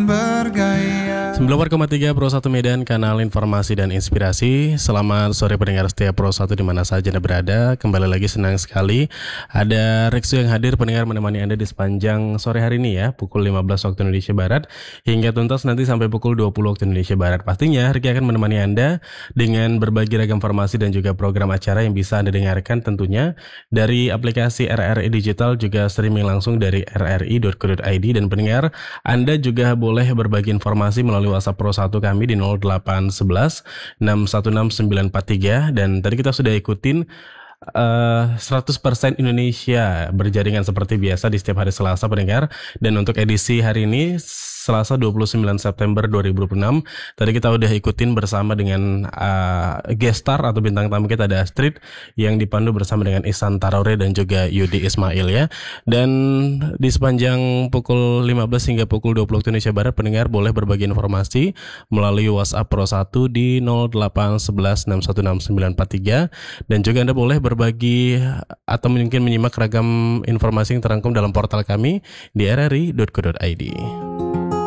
bergaya. 94,3 Pro 1 Medan, kanal informasi dan inspirasi. Selamat sore pendengar setia Pro 1 di mana saja Anda berada. Kembali lagi senang sekali ada Rexu yang hadir pendengar menemani Anda di sepanjang sore hari ini ya, pukul 15 waktu Indonesia Barat hingga tuntas nanti sampai pukul 20 waktu Indonesia Barat. Pastinya Ricky akan menemani Anda dengan berbagi ragam informasi dan juga program acara yang bisa Anda dengarkan tentunya dari aplikasi RRI Digital, juga streaming langsung dari rri.co.id. Dan pendengar, Anda juga boleh berbagi informasi melalui WhatsApp Pro 1 kami di 0811 616 943. Dan tadi kita sudah ikutin 100% Indonesia berjaringan seperti biasa di setiap hari Selasa pendengar. Dan untuk edisi hari ini Selasa 29 September 2026 tadi kita udah ikutin bersama dengan guest star atau bintang tamu kita, ada Astrid yang dipandu bersama dengan Ihsan Taraure dan juga Yudi Ismail ya. Dan di sepanjang pukul 15 hingga pukul 20 waktu Indonesia Barat pendengar boleh berbagi informasi melalui WhatsApp Pro 1 di 0811 616 943. Dan juga Anda boleh berbagi atau mungkin menyimak ragam informasi yang terangkum dalam portal kami di rri.co.id.